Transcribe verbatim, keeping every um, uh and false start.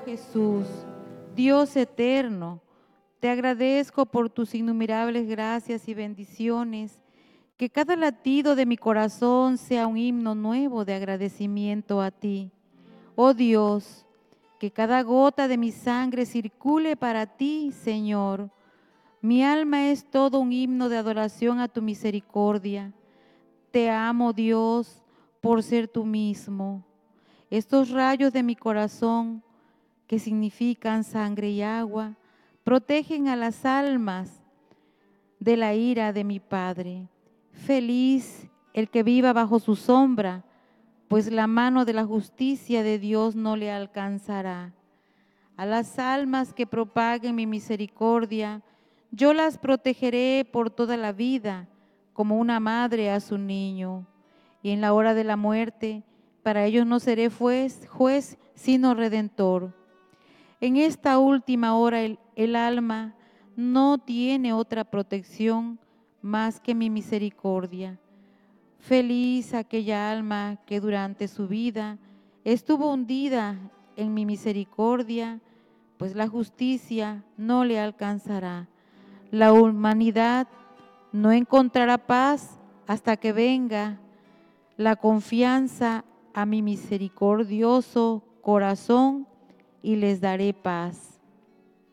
Jesús, Dios eterno, te agradezco por tus innumerables gracias y bendiciones, que cada latido de mi corazón sea un himno nuevo de agradecimiento a ti. Oh Dios, que cada gota de mi sangre circule para ti, Señor. Mi alma es todo un himno de adoración a tu misericordia. Te amo, Dios, por ser tú mismo. Estos rayos de mi corazón, que significan sangre y agua, protegen a las almas de la ira de mi Padre. Feliz el que viva bajo su sombra, pues la mano de la justicia de Dios no le alcanzará. A las almas que propaguen mi misericordia, yo las protegeré por toda la vida, como una madre a su niño. Y en la hora de la muerte, para ellos no seré juez, juez sino redentor. En esta última hora el, el alma no tiene otra protección más que mi misericordia. Feliz aquella alma que durante su vida estuvo hundida en mi misericordia, pues la justicia no le alcanzará. La humanidad no encontrará paz hasta que venga la confianza a mi misericordioso corazón y les daré paz.